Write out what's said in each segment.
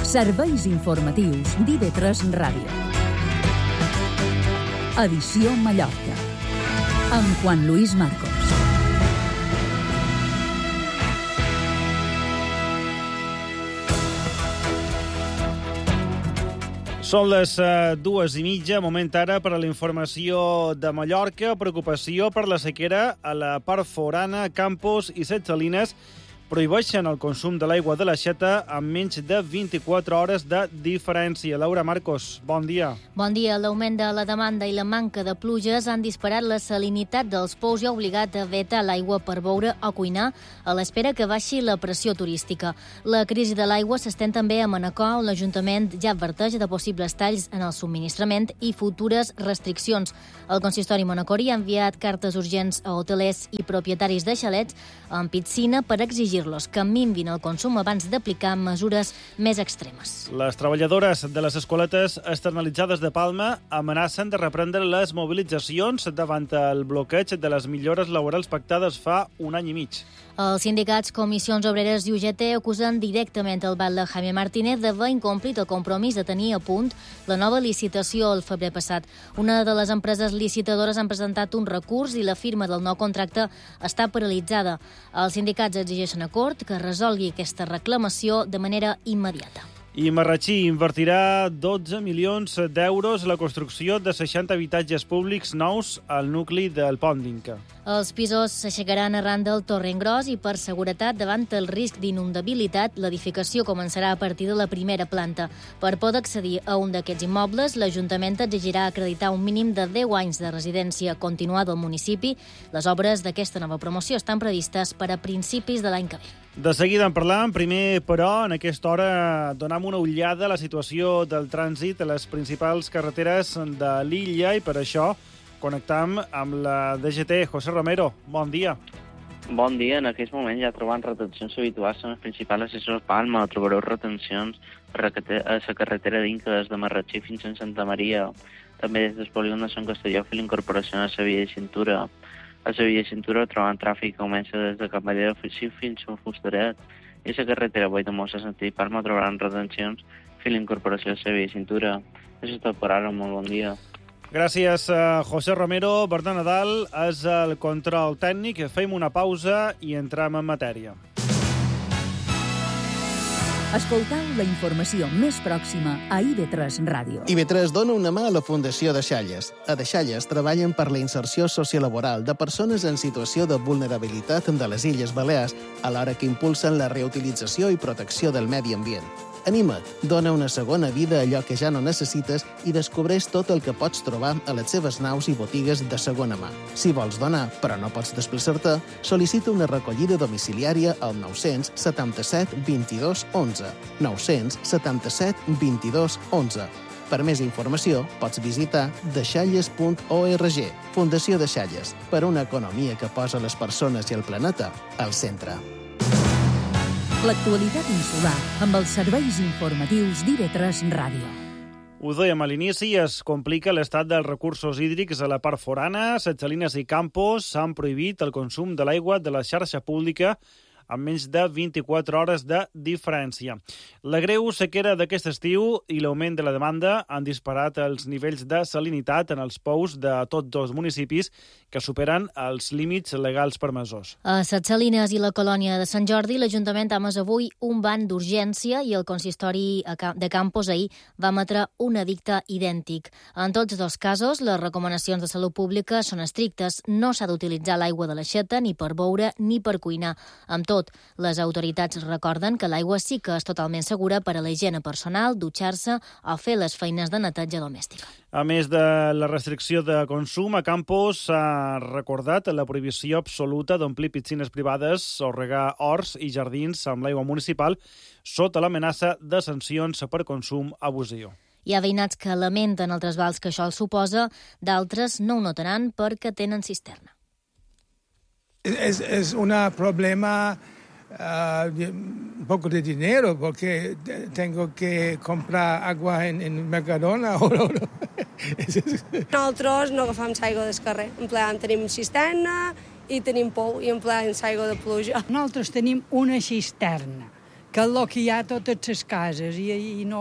Serveis informatius d'IV3 Ràdio. Edició Mallorca. Amb Juan Luis Marcos. Són les 2:30, moment ara per a la informació de Mallorca. Preocupació per la sequera a la part forana. Campos i Set Salines prohibeixen el consum de l'aigua de l'aixeta amb menys de 24 hores de diferència. Laura Marcos, bon dia. Bon dia. L'augment de la demanda i la manca de pluges han disparat la salinitat dels pous i ha obligat a vetar l'aigua per beure o cuinar a l'espera que baixi la pressió turística. La crisi de l'aigua s'estén també a Manacor, on l'Ajuntament ja adverteix de possibles talls en el subministrament i futures restriccions. El consistori manacorí ha enviat cartes urgents a hotelers i propietaris de xalets amb piscina per exigir que minvin el consum abans d'aplicar mesures més extremes. Les treballadores de les escoletes externalitzades de Palma amenacen de reprendre les mobilitzacions davant el bloqueig de les millores laborals pactades fa un any i mig. Els sindicats Comissions Obreres i UGT acusen directament el batlle Jaime Martínez d'haver incomplit el compromís de tenir a punt la nova licitació el febrer passat. Una de les empreses licitadores han presentat un recurs i la firma del nou contracte està paralitzada. Els sindicats exigeixen a Cort que resolgui aquesta reclamació de manera immediata. I Marratxí invertirà 12 milions d'euros en la construcció de 60 habitatges públics nous al nucli del Pont d'Inca. Els pisos s'aixecaran arran del torrent gros i per seguretat davant el risc d'inundabilitat, l'edificació començarà a partir de la primera planta. Per poder accedir a un d'aquests immobles, l'Ajuntament exigirà acreditar un mínim de 10 anys de residència continuada al municipi. Les obres d'aquesta nova promoció estan previstes per a principis de l'any que ve. De seguida en parlam. Primer, però, en aquesta hora donem una ullada a la situació del trànsit a les principals carreteres de l'illa i per això connectam amb la DGT. José Romero, bon dia. Bon dia. En aquest moment ja trobant retencions habituals en els principals accessos a Palma. Trobareu retencions a la carretera d'Inca des de Marratxí fins a Santa Maria. També des del polígon de Sant Castelló fins a la incorporació a la via de cintura. A la via de cintura trobant tràfic que comença des de Camallera fins a Fustaret. I a la carretera Boix-de-Mos a sentit Palma trobaran retencions fins a la incorporació a la via de cintura. Això és tot per ara. Molt bon dia. Gràcies, José Romero. Bernat Nadal és el control tècnic. Fem una pausa i entrem en matèria. Escoltau la informació més pròxima a IV3 Ràdio. IV3 dona una mà a la Fundació Deixalles. A Deixalles treballen per la inserció sociolaboral de persones en situació de vulnerabilitat de les Illes Balears, alhora que impulsen la reutilització i protecció del medi ambient. Anima't, dona una segona vida a allò que ja no necessites i descobreix tot el que pots trobar a les seves naus i botigues de segona mà. Si vols donar, però no pots desplaçar-te, sol·licita una recollida domiciliària al 977 22 11. 977 22 11. Per més informació, pots visitar deixalles.org. Fundació Deixalles, per una economia que posa les persones i el planeta al centre. L'actualitat insular amb els serveis informatius d'IV3 Ràdio. Ho dèiem a l'inici, es complica l'estat dels recursos hídrics a la part forana. Set Salines i Campos s'han prohibit el consum de l'aigua de la xarxa pública amb menys de 24 hores de diferència. La greu sequera d'aquest estiu i l'augment de la demanda han disparat els nivells de salinitat en els pous de tots dos municipis que superen els límits legals permesos. A Set Salines i la colònia de Sant Jordi, l'Ajuntament ha emès avui un ban d'urgència i el consistori de Campos ahir va emetre un edicte idèntic. En tots dos casos, les recomanacions de salut pública són estrictes. No s'ha d'utilitzar l'aigua de l'aixeta ni per beure ni per cuinar. Amb tot, les autoritats recorden que l'aigua sí que és totalment segura per a la higiene personal, dutxar-se o fer les feines de neteja domèstica. A més de la restricció de consum, a Campos s'ha recordat la prohibició absoluta d'omplir piscines privades o regar horts i jardins amb l'aigua municipal sota l'amenaça de sancions per consum abusiu. Hi ha veïnats que lamenten el trasbals que això els suposa, d'altres no ho notaran perquè tenen cisterna. Es un problema un poco de dinero porque tengo que comprar agua en Mercadona. Nosaltres no agafam l'aigua del carrer. En plan, tenim cisterna i tenim pou i en plan l'aigua de pluja. Nosaltres tenim una cisterna que és el que hi ha a totes les cases i no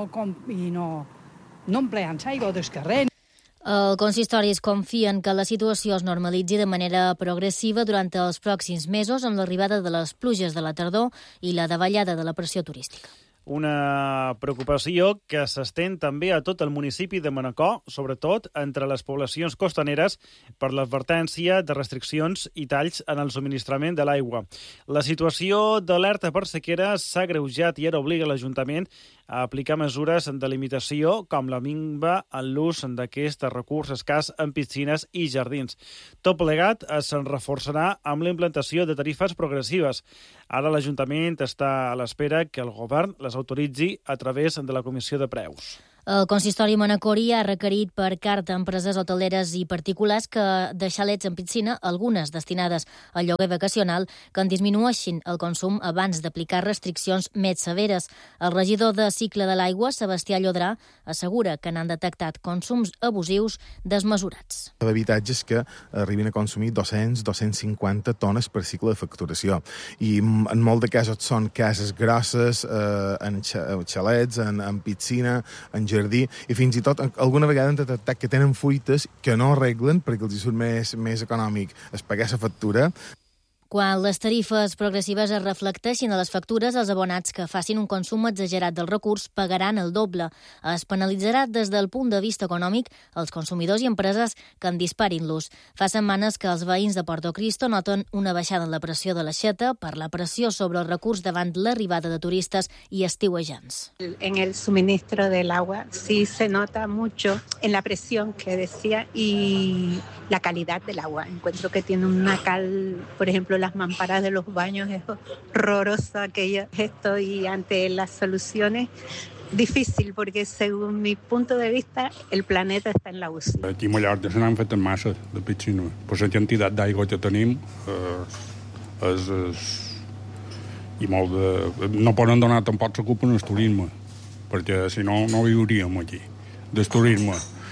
empleant l'aigua del carrer. Els consistoris confien que la situació es normalitzi de manera progressiva durant els pròxims mesos amb l'arribada de les pluges de la tardor i la davallada de la pressió turística. Una preocupació que s'estén també a tot el municipi de Manacor, sobretot entre les poblacions costaneres, per l'advertència de restriccions i talls en el subministrament de l'aigua. La situació d'alerta per sequera s'ha agreujat i ara obliga l'Ajuntament a aplicar mesures de limitació com la minva en l'ús d'aquest recurs escàs en piscines i jardins. Tot plegat es reforçarà amb la implantació de tarifes progressives. Ara l'Ajuntament està a l'espera que el govern les autoritzi a través de la Comissió de Preus. El consistori manacorí ha requerit per carta a empreses hoteleres i particulars que de xalets en piscina, algunes destinades al lloguer vacacional, que en disminueixin el consum abans d'aplicar restriccions més severes. El regidor de Cicle de l'Aigua, Sebastià Llodrà, assegura que n'han detectat consums abusius desmesurats. D'habitatges que arriben a consumir 200-250 tones per cicle de facturació. I en molt de casos són cases grosses, en xalets, en piscina, en jardí, i fins i tot alguna vegada han detectat que tenen fuites que no arreglen perquè els hi surt més econòmic es pagar la factura. Quan les tarifes progressives es reflecteixin a les factures, els abonats que facin un consum exagerat del recurs pagaran el doble. Es penalitzarà des del punt de vista econòmic els consumidors i empreses que en disparin l'ús. Fa setmanes que els veïns de Porto Cristo noten una baixada en la pressió de l'aixeta per la pressió sobre el recurs davant l'arribada de turistes i estiuejants. En el suministro del agua sí se nota mucho en la presión que decía y la calidad del agua. Encuentro que tiene una cal, por ejemplo, las mamparas de los baños es horroroso aquello. Estoy ante las soluciones difícil perquè, según mi punto de vista, el planeta està en la UCI. Aquí a Mallorca se n'han fet en massa de piscina. Per la quantitat d'aigua que tenim i molt de... No poden donar tampoc la culpa al turisme, perquè si no, no viuríem aquí, del turisme.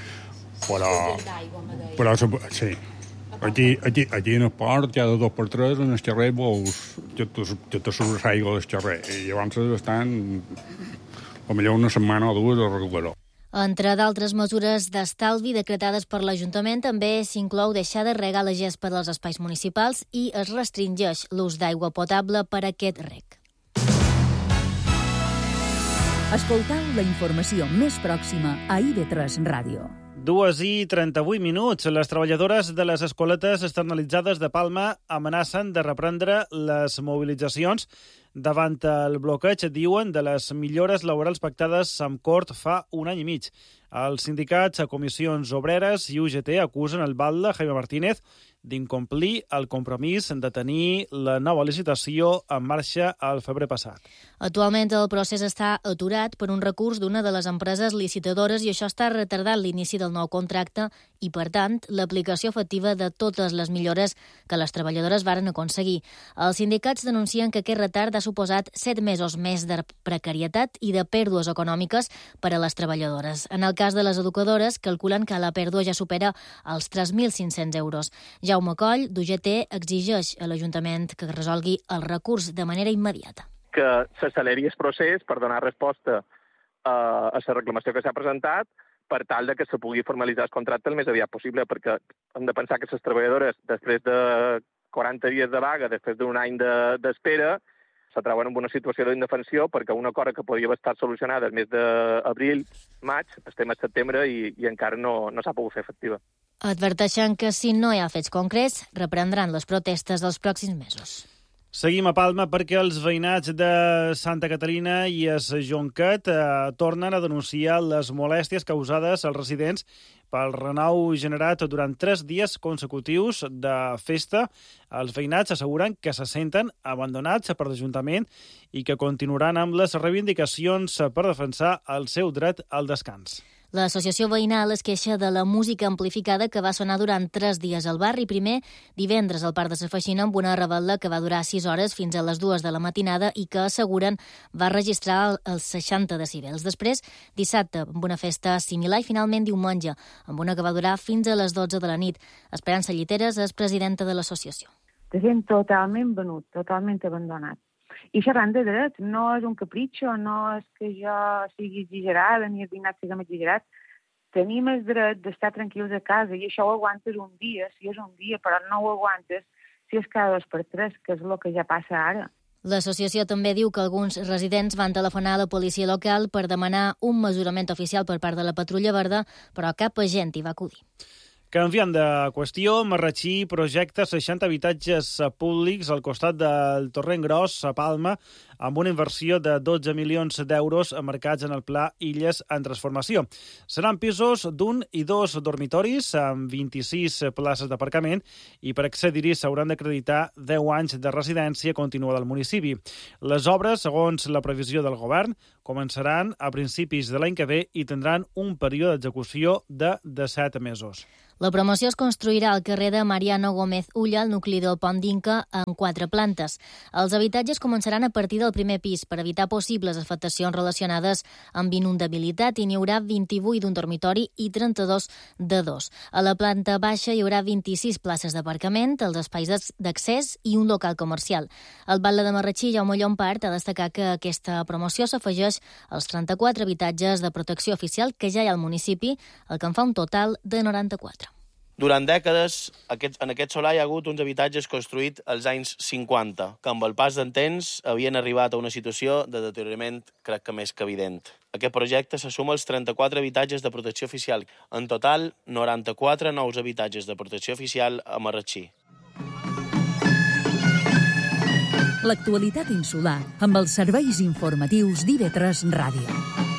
Però sí. Aquí en el port, cada 2 per 3 en el xerrer veus que te surt l'aigua del xerrer i llavors estan potser una setmana o 2 a recuperar. Entre d'altres mesures d'estalvi decretades per l'Ajuntament també s'inclou deixar de regar la gespa dels espais municipals i es restringeix l'ús d'aigua potable per a aquest reg. Escoltau la informació més pròxima a IB3 Ràdio. 2:38. Les treballadores de les escoletes externalitzades de Palma amenacen de reprendre les mobilitzacions davant el bloqueig, diuen, de les millores laborals pactades amb Cort fa un any i mig. Els sindicats, Comissions Obreres i UGT acusen el batlle Jaime Martínez d'incomplir el compromís de tenir la nova licitació en marxa al febrer passat. Actualment el procés està aturat per un recurs d'una de les empreses licitadores i això està retardant l'inici del nou contracte i, per tant, l'aplicació efectiva de totes les millores que les treballadores varen aconseguir. Els sindicats denuncien que aquest retard ha suposat 7 mesos més de precarietat i de pèrdues econòmiques per a les treballadores. En el cas de les educadores, calculen que la pèrdua ja supera els 3.500 euros. Jaume Coll, d'UGT, exigeix a l'Ajuntament que resolgui el recurs de manera immediata. Que s'acceleri el procés per donar resposta a la reclamació que s'ha presentat per tal de que se pugui formalitzar el contracte el més aviat possible, perquè hem de pensar que les treballadores, després de 40 dies de vaga, després d'un any d'espera, se troben en una situació d'indefensió perquè una cosa que podia haver estat solucionada el mes d'abril, maig, estem a setembre i encara no s'ha pogut fer efectiva. Adverteixen que si no hi ha fets concrets, reprendran les protestes dels pròxims mesos. Seguim a Palma perquè els veïnats de Santa Caterina i es Jonquet tornen a denunciar les molèsties causades als residents pel renou generat durant 3 dies consecutius de festa. Els veïnats asseguren que se senten abandonats per l'Ajuntament i que continuaran amb les reivindicacions per defensar el seu dret al descans. L'associació veïnal es queixa de la música amplificada que va sonar durant 3 dies al barri. Primer, divendres al Parc de la Feixina amb una revetla que va durar 6 hores fins a les 2 de la matinada i que, asseguren, va registrar els 60 decibels. Després, dissabte, amb una festa similar i finalment diumenge, amb una que va durar fins a les 12 de la nit. Esperança Lliteres és presidenta de l'associació. Te sent totalment venut, totalment abandonat. I xerrant de dret, no és un capritxo, no és que jo sigui exagerada ni els veïnats siguem exagerats. Tenim el dret d'estar tranquils a casa i això ho aguantes un dia, si és un dia, però no ho aguantes si és cada 2 per 3, que és el que ja passa ara. L'associació també diu que alguns residents van telefonar a la policia local per demanar un mesurament oficial per part de la Patrulla Verda, però cap agent hi va acudir. Canviant de qüestió, Marratxí projecta 60 habitatges públics al costat del Torrent Gros, a Palma, amb una inversió de 12 milions d'euros marcats en el Pla Illes en Transformació. Seran pisos d'1 i 2 dormitoris amb 26 places d'aparcament i per accedir-hi s'hauran d'acreditar 10 anys de residència contínua del municipi. Les obres, segons la previsió del govern, començaran a principis de l'any que ve i tindran un període d'execució de 17 mesos. La promoció es construirà al carrer de Mariano Gómez Ulla, al nucli del Pont d'Inca, en 4 plantes. Els habitatges començaran a partir del primer pis per evitar possibles afectacions relacionades amb inundabilitat i n'hi haurà 28 d'un dormitori i 32 de 2. A la planta baixa hi haurà 26 places d'aparcament, els espais d'accés i un local comercial. El batlle de Marratxí, Jaume Llompart, ha destacat que aquesta promoció s'afegeix als 34 habitatges de protecció oficial que ja hi ha al municipi, el que en fa un total de 94. Durant dècades, en aquest solar hi ha hagut uns habitatges construïts als anys 50, que amb el pas del temps havien arribat a una situació de deteriorament, crec que més que evident. Aquest projecte se suma als 34 habitatges de protecció oficial. En total, 94 nous habitatges de protecció oficial a Marratxí. L'actualitat insular amb els serveis informatius d'IV3 Ràdio.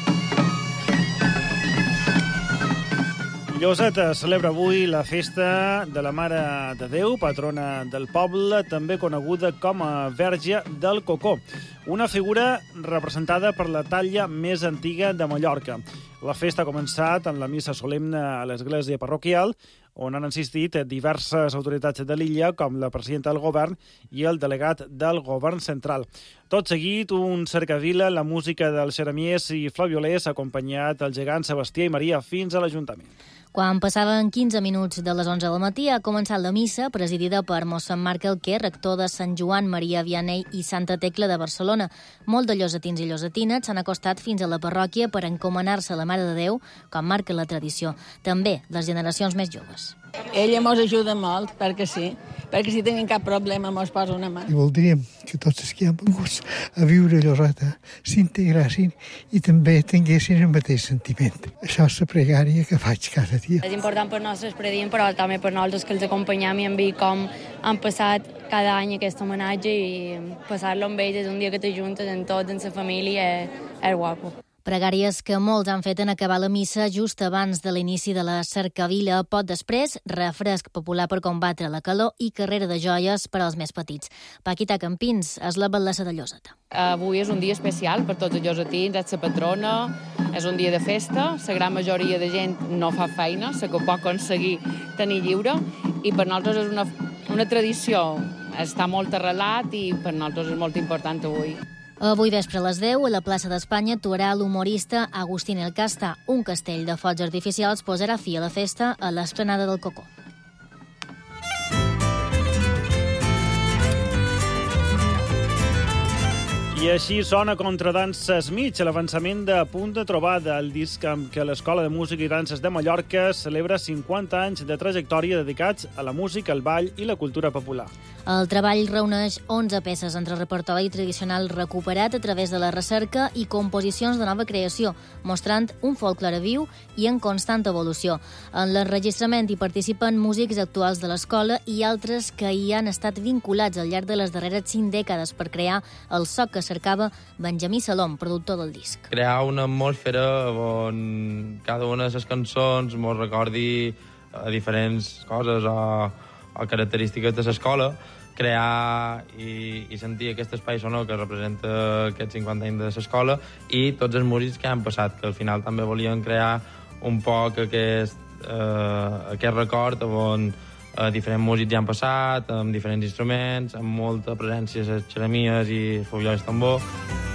Lloseta celebra avui la festa de la Mare de Déu, patrona del poble, també coneguda com a Verge del Cocó, una figura representada per la talla més antiga de Mallorca. La festa ha començat amb la missa solemne a l'església parroquial, on han assistit diverses autoritats de l'illa, com la presidenta del govern i el delegat del govern central. Tot seguit, un cercavila, la música dels xeremiers i flabiolers, acompanyat el gegant Sebastià i Maria fins a l'Ajuntament. Quan passaven 15 minuts de les 11 del matí, ha començat la missa, presidida per mossèn Marc Elquer, rector de Sant Joan Maria Vianney i Santa Tecla de Barcelona. Molt de llosetins i llosetines s'han acostat fins a la parròquia per encomanar-se a la Mare de Déu, com marca la tradició. També les generacions més joves. Ella mos ajuda molt, perquè sí. Perquè si tenim cap problema mos posa una mà. I voldríem que tots els que han vingut a viure a Lloseta s'integrassin i també tinguessin el mateix sentiment. Això és la pregària que faig cada dia. És important per nosaltres predient, però també per nosaltres que els acompanyem i hem vist com han passat cada any aquest homenatge i passar-lo amb ells és un dia que t'ajuntes en tots, en la família, és guapo. Pregàries que molts han fet en acabar la missa just abans de l'inici de la cercavila. Pot després, refresc popular per combatre la calor i carrera de joies per als més petits. Paquita Campins és la batllessa de Lloseta. Avui és un dia especial per tots els llosetins, és la patrona, és un dia de festa, la gran majoria de gent no fa feina, la que pot aconseguir tenir lliure, i per nosaltres és una tradició, està molt arrelat i per nosaltres és molt important avui. Avui vespre a les 10, a la plaça d'Espanya, actuarà l'humorista Agustín El Casta. Un castell de focs artificials posarà fi a la festa a l'esplanada del Cocó. I així sona Contradanses Mig, l'avançament de Punt de Trobada, el disc amb què l'Escola de Música i Danses de Mallorca celebra 50 anys de trajectòria dedicats a la música, el ball i la cultura popular. El treball reuneix 11 peces entre repertori tradicional recuperat a través de la recerca i composicions de nova creació, mostrant un folklore viu i en constant evolució. En l'enregistrament hi participen músics actuals de l'escola i altres que hi han estat vinculats al llarg de les darreres 5 dècades per crear el so que cercava Benjamí Salom, productor del disc. Crear una atmosfera on cada una de les cançons mos recordi diferents coses o característiques de l'escola, crear i sentir aquest espai sonor que representa aquests 50 anys de l'escola i tots els músics que han passat, que al final també volien crear un poc aquest record on diferents músics ja han passat, amb diferents instruments, amb molta presència de les xeremies i els flabiolers tambor.